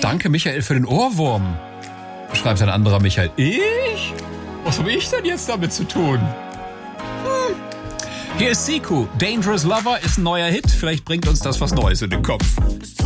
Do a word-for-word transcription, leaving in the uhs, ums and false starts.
Danke, Michael, für den Ohrwurm. Schreibt ein anderer Michael. Ich? Was habe ich denn jetzt damit zu tun? Hm. Hier ist Siku. Dangerous Lover ist ein neuer Hit. Vielleicht bringt uns das was Neues in den Kopf.